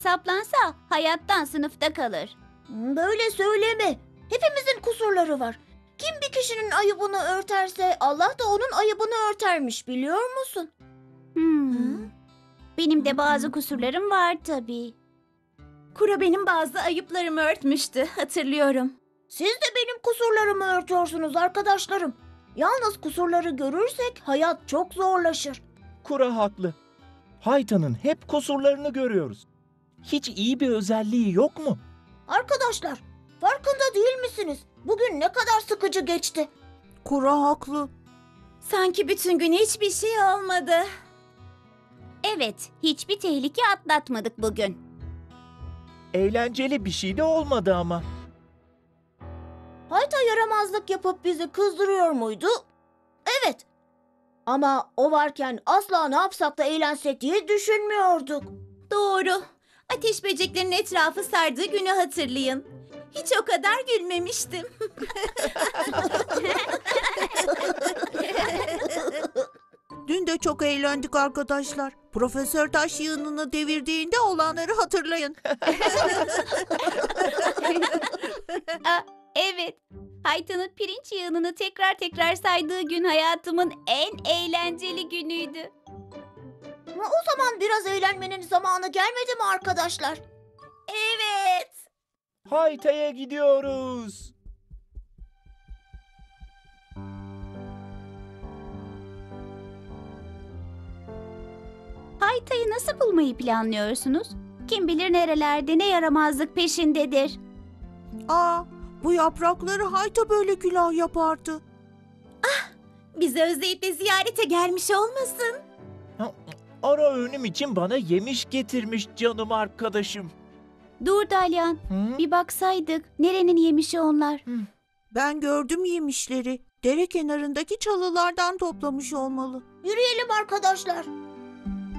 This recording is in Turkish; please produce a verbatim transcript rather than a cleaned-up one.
Saplansa hayattan sınıfta kalır. Böyle söyleme. Hepimizin kusurları var. Kim bir kişinin ayıbını örterse Allah da onun ayıbını örtermiş, biliyor musun? Hmm. Hı? Benim de bazı kusurlarım var tabii. Kura benim bazı ayıplarımı örtmüştü, hatırlıyorum. Siz de benim kusurlarımı örtüyorsunuz arkadaşlarım. Yalnız kusurları görürsek hayat çok zorlaşır. Kura haklı. Hayta'nın hep kusurlarını görüyoruz. Hiç iyi bir özelliği yok mu? Arkadaşlar, farkında değil misiniz? Bugün ne kadar sıkıcı geçti. Kura haklı. Sanki bütün gün hiçbir şey olmadı. Evet, hiçbir tehlike atlatmadık bugün. Eğlenceli bir şey de olmadı ama. Hayta yaramazlık yapıp bizi kızdırıyor muydu? Evet. Ama o varken asla ne yapsak da eğlensek diye düşünmüyorduk. Doğru. Ateş böceklerinin etrafı sardığı günü hatırlayın. Hiç o kadar gülmemiştim. Dün de çok eğlendik arkadaşlar. Profesör taş yığınını devirdiğinde olanları hatırlayın. Evet, Hayta'nın pirinç yığınını tekrar tekrar saydığı gün hayatımın en eğlenceli günüydü. Ama o zaman biraz eğlenmenin zamanı gelmedi mi arkadaşlar? Evet. Hayta'ya gidiyoruz. Hayta'yı nasıl bulmayı planlıyorsunuz? Kim bilir nerelerde ne yaramazlık peşindedir. Aa, bu yaprakları Hayta böyle külah yapardı. Bizi özleyip de ziyarete gelmiş olmasın? Ara öğünüm için bana yemiş getirmiş canım arkadaşım. Dur Dalyan, Hı? bir baksaydık. Nerenin yemişi onlar? Ben gördüm yemişleri. Dere kenarındaki çalılardan toplamış olmalı. Yürüyelim arkadaşlar.